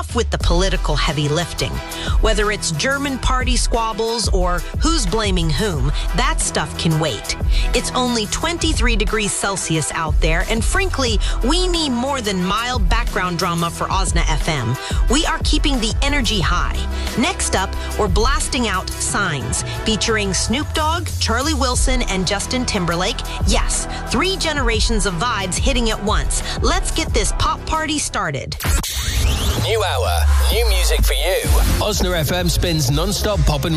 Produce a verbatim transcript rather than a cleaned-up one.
enough with the political heavy lifting. Whether it's German party squabbles or who's blaming whom, that stuff can wait. It's only twenty-three degrees Celsius out there, and frankly, we need more than mild background drama for Osna F M. We are keeping the energy high. Next up, we're blasting out Signs, featuring Snoop Dogg, Charlie Wilson, and Justin Timberlake. Yes, three generations of vibes hitting at once. Let's get this pop party started. New hour, new music for you. Osna F M spins non-stop pop and